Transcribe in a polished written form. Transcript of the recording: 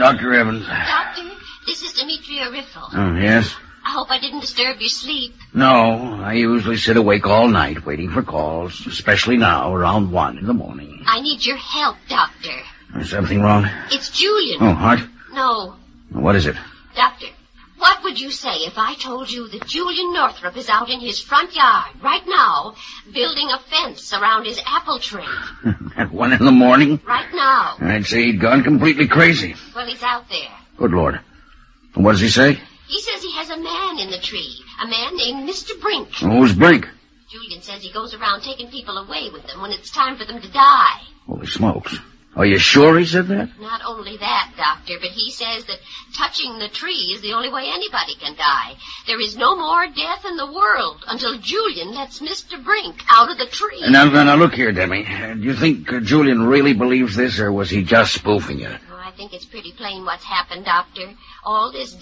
Dr. Evans. Doctor, this is Demetria Riffle. Oh, yes? I hope I didn't disturb your sleep. No, I usually sit awake all night waiting for calls, especially now around 1 in the morning. I need your help, Doctor. Is something wrong? It's Julian. Oh, heart? No. What is it? Doctor, what would you say if I told you that Julian Northrup is out in his front yard right now building a fence around his apple tree? At 1 in the morning? Right now. I'd say he'd gone completely crazy. Well, he's out there. Good Lord. And what does he say? He says he has a man in the tree, a man named Mr. Brink. Who's Brink? Julian says he goes around taking people away with them when it's time for them to die. Holy smokes. Are you sure he said that? Not only that, Doctor, but he says that touching the tree is the only way anybody can die. There is no more death in the world until Julian lets Mr. Brink out of the tree. Now, look here, Demi. Do you think Julian really believes this, or was he just spoofing you? Oh, I think it's pretty plain what's happened, Doctor. All this